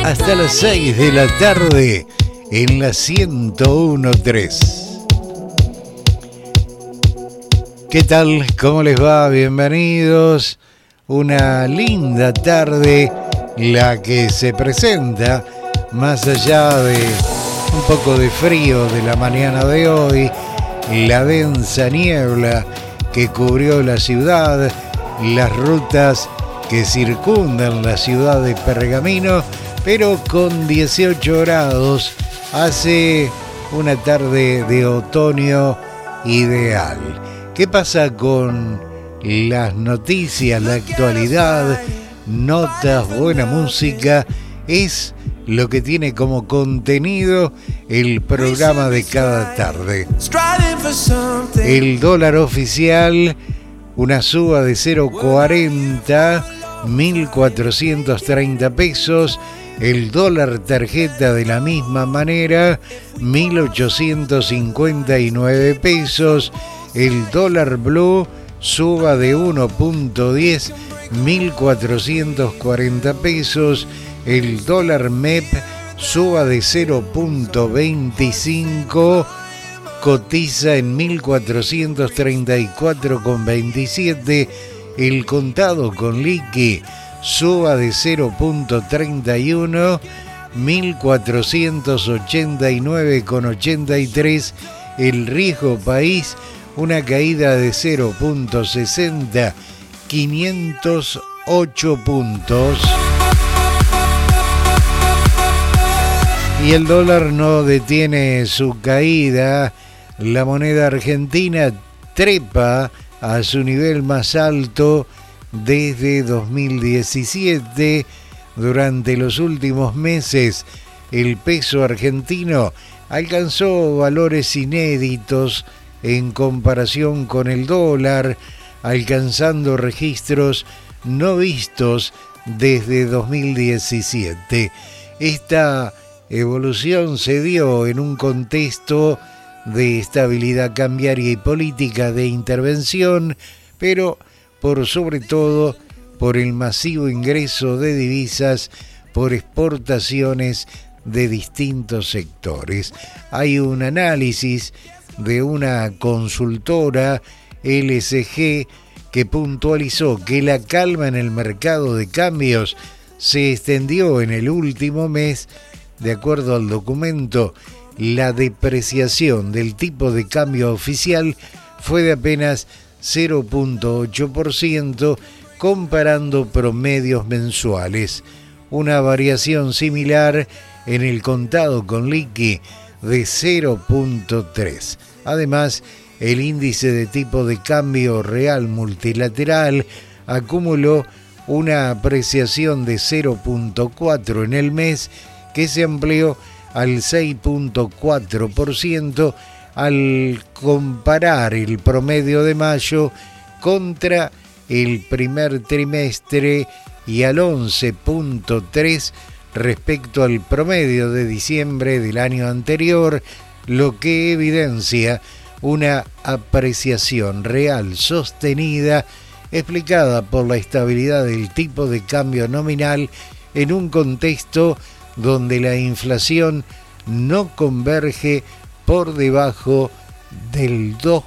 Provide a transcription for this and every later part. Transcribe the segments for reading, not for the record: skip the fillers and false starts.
hasta las 6 de la tarde en la 101.3. ¿Qué tal? ¿Cómo les va? Bienvenidos. Una linda tarde la que se presenta, más allá de un poco de frío de la mañana de hoy, la densa niebla que cubrió la ciudad, las rutas que circundan la ciudad de Pergamino, pero con 18 grados hace una tarde de otoño ideal. ¿Qué pasa con las noticias, la actualidad, notas, buena música? Es lo que tiene como contenido el programa de cada tarde. El dólar oficial, una suba de 0,40, 1.430 pesos. El dólar tarjeta de la misma manera, 1.859 pesos. El dólar blue suba de 1.10, 1.440 pesos. El dólar MEP suba de 0.25, cotiza en 1.434,27. El contado con liqui suba de 0.31, 1.489,83. El riesgo país, una caída de 0.60, 508 puntos. Y el dólar no detiene su caída. La moneda argentina trepa a su nivel más alto desde 2017. Durante los últimos meses, el peso argentino alcanzó valores inéditos en comparación con el dólar, alcanzando registros no vistos desde 2017. Esta evolución se dio en un contexto de estabilidad cambiaria y política de intervención, pero por sobre todo por el masivo ingreso de divisas por exportaciones de distintos sectores. Hay un análisis de una consultora LSG que puntualizó que la calma en el mercado de cambios se extendió en el último mes. De acuerdo al documento, la depreciación del tipo de cambio oficial fue de apenas 0.8% comparando promedios mensuales. Una variación similar en el contado con liqui de 0.3. Además, el índice de tipo de cambio real multilateral acumuló una apreciación de 0.4 en el mes, que se amplió al 6.4% al comparar el promedio de mayo contra el primer trimestre y al 11.3% respecto al promedio de diciembre del año anterior, lo que evidencia una apreciación real sostenida explicada por la estabilidad del tipo de cambio nominal en un contexto donde la inflación no converge por debajo del 2%.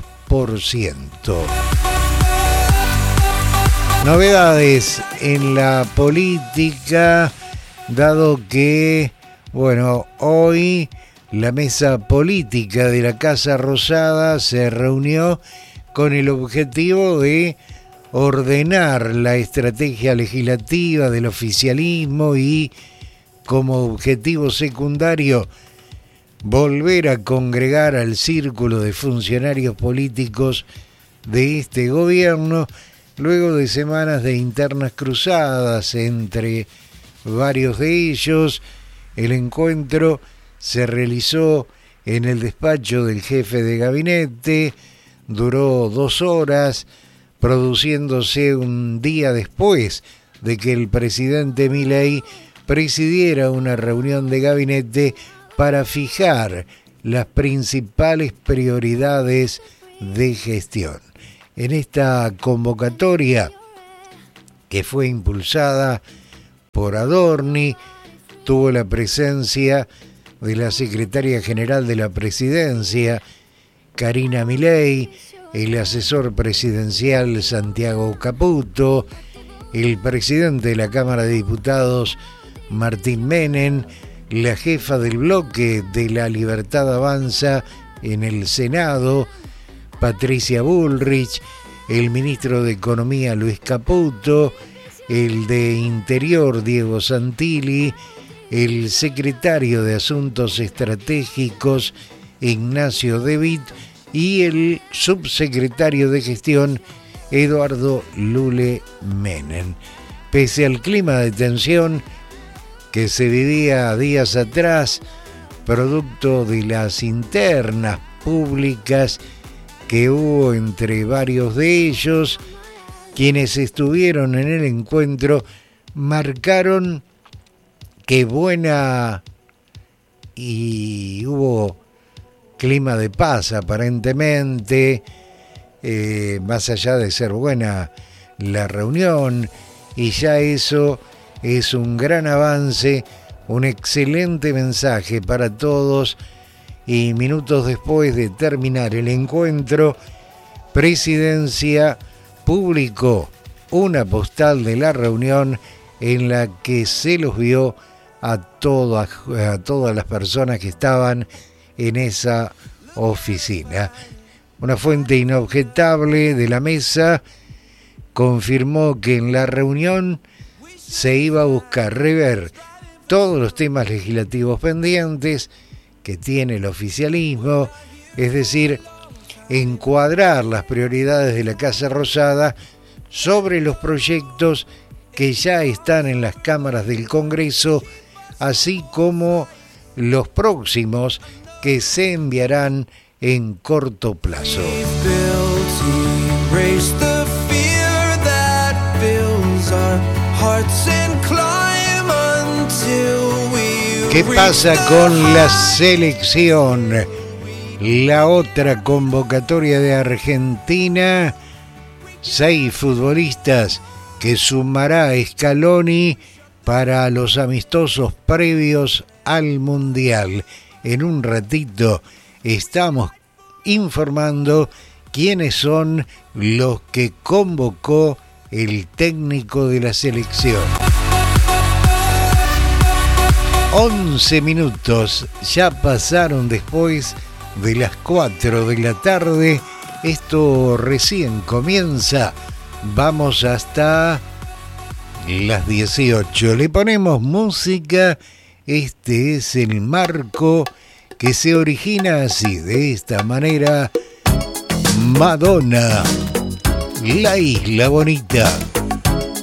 Novedades en la política, dado que, hoy la mesa política de la Casa Rosada se reunió con el objetivo de ordenar la estrategia legislativa del oficialismo y, como objetivo secundario, volver a congregar al círculo de funcionarios políticos de este gobierno, luego de semanas de internas cruzadas entre varios de ellos. El encuentro se realizó en el despacho del jefe de gabinete, duró 2 horas, produciéndose un día después de que el presidente Milei presidiera una reunión de gabinete para fijar las principales prioridades de gestión. En esta convocatoria, que fue impulsada por Adorni, tuvo la presencia de la secretaria general de la presidencia, Karina Milei, el asesor presidencial Santiago Caputo, el presidente de la Cámara de Diputados, Martín Menem, la jefa del bloque de La Libertad Avanza en el Senado, Patricia Bullrich, el ministro de Economía, Luis Caputo, el de Interior, Diego Santilli, el secretario de Asuntos Estratégicos, Ignacio De Witt, y el subsecretario de Gestión, Eduardo Lule Menem. Pese al clima de tensión que se vivía días atrás, producto de las internas públicas que hubo entre varios de ellos, quienes estuvieron en el encuentro marcaron que hubo clima de paz aparentemente, más allá de ser buena la reunión, y ya eso es un gran avance, un excelente mensaje para todos. Y minutos después de terminar el encuentro, Presidencia publicó una postal de la reunión en la que se los vio a todas las personas que estaban en esa oficina. Una fuente inobjetable de la mesa confirmó que en la reunión se iba a buscar rever todos los temas legislativos pendientes que tiene el oficialismo, es decir, encuadrar las prioridades de la Casa Rosada sobre los proyectos que ya están en las cámaras del Congreso, así como los próximos que se enviarán en corto plazo. ¿Qué pasa con la selección? La otra convocatoria de Argentina, 6 futbolistas que sumará Scaloni para los amistosos previos al Mundial. En un ratito estamos informando quiénes son los que convocó el técnico de la selección. 11 minutos ya pasaron después de las 4 de la tarde. Esto recién comienza. Vamos hasta las 18. Le ponemos música. Este es el marco que se origina así, de esta manera. Madonna, La Isla Bonita.